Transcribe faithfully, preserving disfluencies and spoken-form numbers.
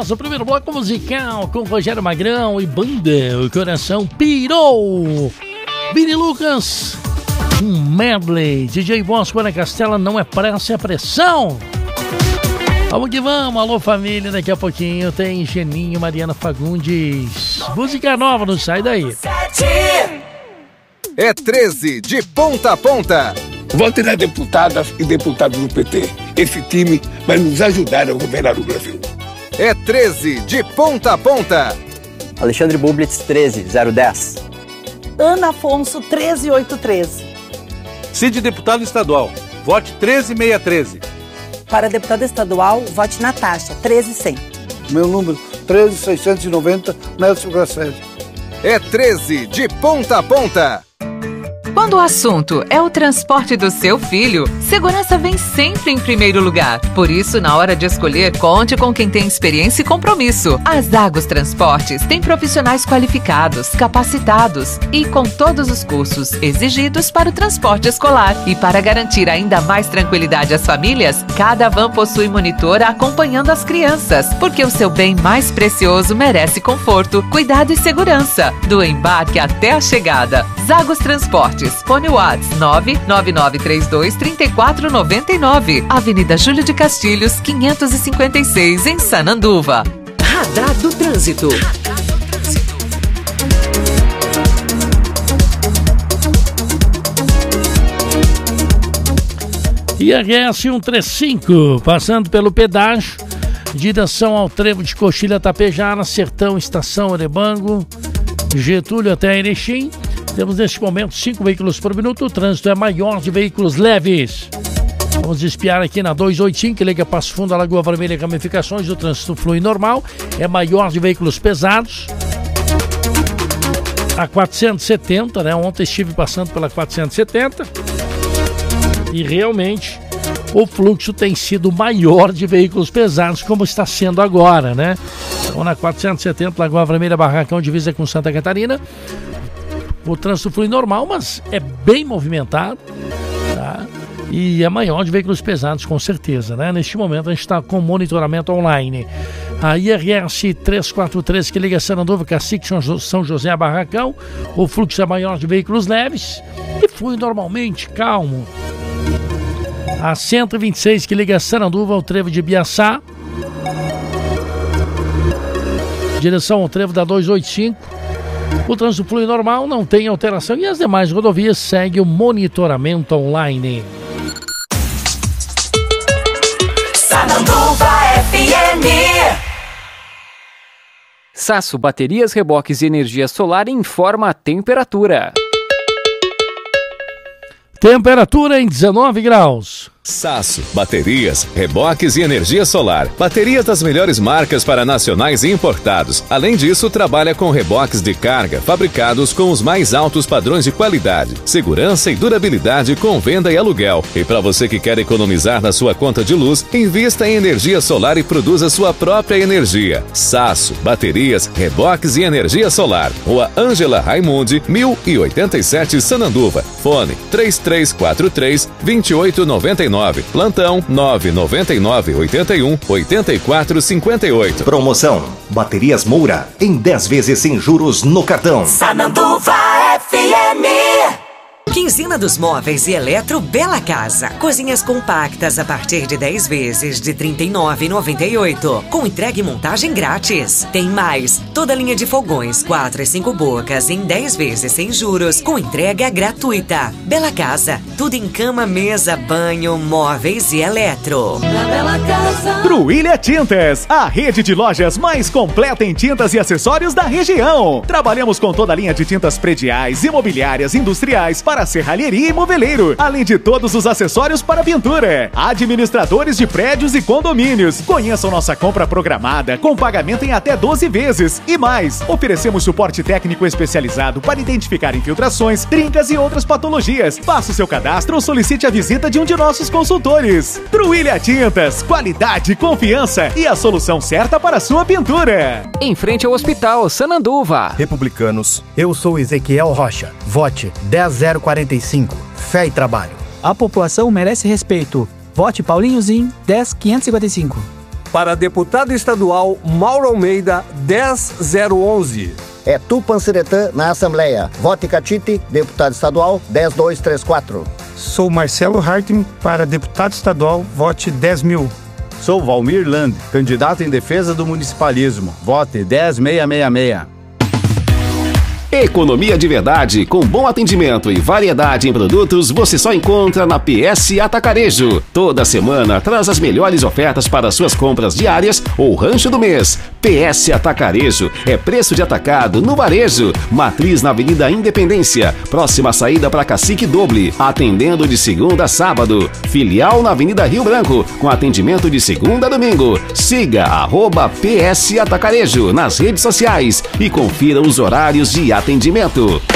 nosso primeiro bloco musical com Rogério Magrão e banda O Coração Pirou. Vini Lucas, um medley. D J Bosco, Ana Castela, Não é Pressa, é Pressão. Vamos que vamos, alô família, daqui a pouquinho tem Geninho, Mariana Fagundes. Música nova, não sai daí. É treze de ponta a ponta. Vote nas deputadas e deputados do P T. Esse time vai nos ajudar a governar o Brasil. É treze de ponta a ponta. Alexandre Bublitz, treze zero dez. Ana Afonso, treze oito treze. Cid, deputado estadual, vote treze seiscentos e treze. Para deputada estadual, vote Natasha, treze cem. Meu número, treze seiscentos e noventa, Nelson Grasselli. É treze de ponta a ponta. Quando o assunto é o transporte do seu filho, segurança vem sempre em primeiro lugar. Por isso, na hora de escolher, conte com quem tem experiência e compromisso. A Zagos Transportes tem profissionais qualificados, capacitados e com todos os cursos exigidos para o transporte escolar. E para garantir ainda mais tranquilidade às famílias, cada van possui monitor acompanhando as crianças, porque o seu bem mais precioso merece conforto, cuidado e segurança, do embarque até a chegada. Zagos Transportes. Fone Whats nove nove nove três dois três quatro nove nove. Avenida Júlio de Castilhos, quinhentos e cinquenta e seis, em Sananduva. Radar do Trânsito. I R S cento e trinta e cinco, passando pelo pedágio, direção ao trevo de Coxilha Tapejara, Sertão, Estação Orebango, Getúlio até Erechim. Temos neste momento cinco veículos por minuto. O trânsito é maior de veículos leves. Vamos espiar aqui na duzentos e oitenta e cinco, que liga Passo Fundo, a Lagoa Vermelha e ramificações. O trânsito flui normal. É maior de veículos pesados. A quatrocentos e setenta, né? Ontem estive passando pela quatrocentos e setenta. E realmente o fluxo tem sido maior de veículos pesados, como está sendo agora, né? Então na quatrocentos e setenta, Lagoa Vermelha, Barracão, divisa com Santa Catarina. O trânsito flui normal, mas é bem movimentado, tá? E é maior de veículos pesados, com certeza, né? Neste momento a gente está com monitoramento online. A I R S trezentos e quarenta e três, que liga Sananduva, Cacique, São José a Barracão. O fluxo é maior de veículos leves e flui normalmente, calmo. A cento e vinte e seis, que liga Sananduva ao trevo de Biaçá. Direção ao trevo da duzentos e oitenta e cinco. O trânsito flui normal, não tem alteração e as demais rodovias seguem o monitoramento online. Sananduva F M. Sasso Baterias, Reboques e Energia Solar informa a temperatura. Temperatura em dezenove graus. Sasso, baterias, reboques e energia solar. Baterias das melhores marcas para nacionais e importados. Além disso, trabalha com reboques de carga fabricados com os mais altos padrões de qualidade, segurança e durabilidade com venda e aluguel. E para você que quer economizar na sua conta de luz, invista em energia solar e produza sua própria energia. Sasso, baterias, reboques e energia solar. Rua Ângela Raimundi, mil e oitenta e sete, Sananduva. Fone três três quatro três, dois oito nove nove. Plantão nove nove nove, oito um, oito quatro cinco oito. Promoção: Baterias Moura em dez vezes sem juros no cartão. Sananduva F M. Quinzena dos Móveis e Eletro Bela Casa. Cozinhas compactas a partir de dez vezes de trinta e nove reais e noventa e oito centavos. Com entrega e montagem grátis. Tem mais. Toda linha de fogões quatro e cinco bocas em dez vezes sem juros. Com entrega gratuita. Bela Casa. Tudo em cama, mesa, banho, móveis e eletro. Na Bela Casa. Truília Tintas. A rede de lojas mais completa em tintas e acessórios da região. Trabalhamos com toda a linha de tintas prediais, imobiliárias, industriais, para serralheria e moveleiro, além de todos os acessórios para pintura. Administradores de prédios e condomínios. Conheçam nossa compra programada com pagamento em até doze vezes. E mais, oferecemos suporte técnico especializado para identificar infiltrações, trincas e outras patologias. Faça o seu cadastro ou solicite a visita de um de nossos consultores. Truília Tintas, qualidade, confiança e a solução certa para a sua pintura. Em frente ao Hospital Sananduva. Republicanos, eu sou Ezequiel Rocha. Vote dez zero quarenta e cinco. Fé e trabalho. A população merece respeito. Vote Paulinho Zin, dez quinhentos e cinquenta e cinco. para deputado estadual Mauro Almeida, dez zero onze. É Tupanciretã na Assembleia. Vote Catite, deputado estadual, dez dois três quatro. Sou Marcelo Hartmann, para deputado estadual, vote dez mil. Sou Valmir Land, candidato em defesa do municipalismo. Vote dez mil seiscentos e sessenta e seis. Economia de verdade, com bom atendimento e variedade em produtos, você só encontra na P S Atacarejo. Toda semana traz as melhores ofertas para suas compras diárias ou rancho do mês. P S Atacarejo é preço de atacado no varejo. Matriz na Avenida Independência, próxima saída para Cacique Doble, atendendo de segunda a sábado. Filial na Avenida Rio Branco, com atendimento de segunda a domingo. Siga arroba P S Atacarejo nas redes sociais e confira os horários de atendimento.